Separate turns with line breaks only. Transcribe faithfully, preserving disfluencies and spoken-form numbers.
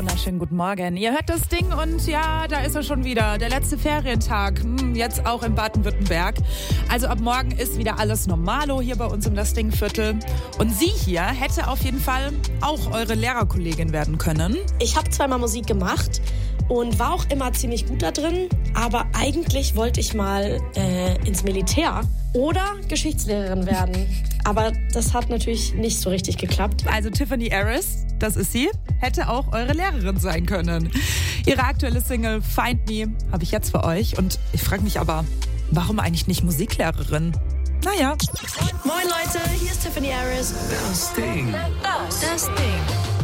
wunderschönen guten Morgen. Ihr hört das Ding und ja, da ist er schon wieder. Der letzte Ferientag, hm, jetzt auch in Baden-Württemberg. Also ab morgen ist wieder alles normalo hier bei uns im Das Ding-Viertel. Und sie hier hätte auf jeden Fall auch eure Lehrerkollegin werden können.
Ich habe zweimal Musik gemacht und war auch immer ziemlich gut da drin, aber eigentlich wollte ich mal äh, ins Militär oder Geschichtslehrerin werden. Aber das hat natürlich nicht so richtig geklappt.
Also Tiffany Harris, das ist sie, hätte auch eure Lehrerin sein können. Ihre aktuelle Single Find Me habe ich jetzt für euch. Und ich frage mich aber, warum eigentlich nicht Musiklehrerin? Naja.
Moin Leute, hier ist Tiffany Harris.
Das Ding.
Das Ding.